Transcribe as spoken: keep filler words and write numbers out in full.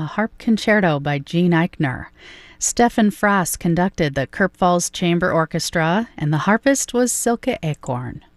a harp concerto by Gene Eichner. Stefan Frost conducted the Kirk Falls Chamber Orchestra, and the harpist was Silke Acorn.